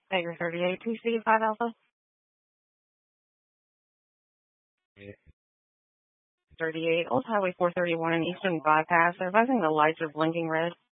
Tiger 38, TC 5 Alpha. 38, Old Highway 431 and Eastern Bypass. They're advising the lights are blinking red.